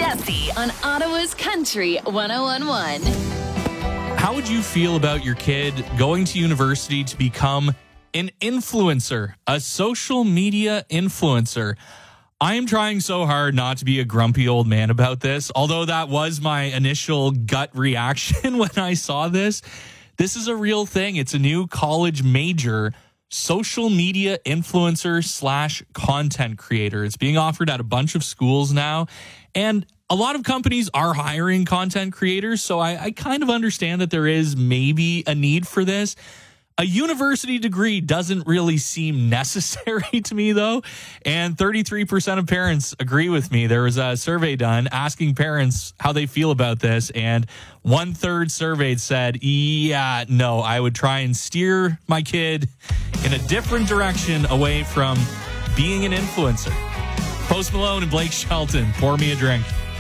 Jesse on Ottawa's Country 101.1. How would you feel about your kid going to university to become an influencer, a social media influencer? I am trying so hard not to be a grumpy old man about this, although that was my initial gut reaction when I saw this. This is a real thing. It's a new college major, social media influencer / content creator. It's being offered at a bunch of schools now, and a lot of companies are hiring content creators, so I kind of understand that there is maybe a need for this. A university degree doesn't really seem necessary to me, though, and 33% of parents agree with me. There was a survey done asking parents how they feel about this, and 1/3 surveyed said, yeah, no, I would try and steer my kid in a different direction away from being an influencer. Post Malone and Blake Shelton, Pour Me a Drink.